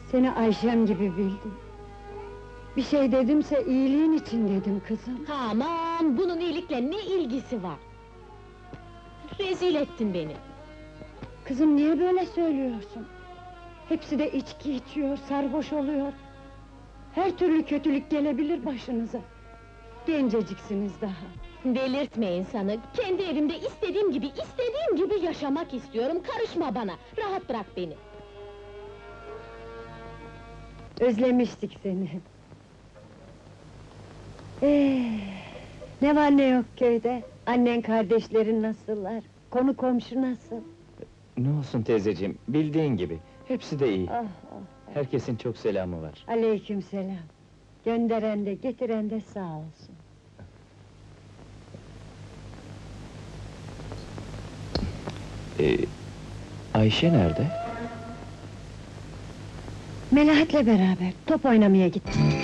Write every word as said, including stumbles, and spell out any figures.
Seni Ayşem gibi bildim. Bir şey dedimse iyiliğin için dedim kızım. Aman, bunun iyilikle ne ilgisi var? Rezil ettin beni! Kızım niye böyle söylüyorsun? Hepsi de içki içiyor, sarhoş oluyor. Her türlü kötülük gelebilir başınıza. Genceciksiniz daha. Delirtme insanı! Kendi evimde istediğim gibi, istediğim gibi yaşamak istiyorum, karışma bana! Rahat bırak beni! Özlemiştik seni. Ee, ne var ne yok köyde? Annen kardeşlerin nasıllar? Konu komşu nasıl? Ne olsun teyzeciğim, bildiğin gibi. Hepsi de iyi. Ah ah! Herkesin çok selamı var. Aleykümselam. Gönderen de getiren de sağ olsun. Ee, Ayşe nerede? Melahat'le beraber top oynamaya gitti.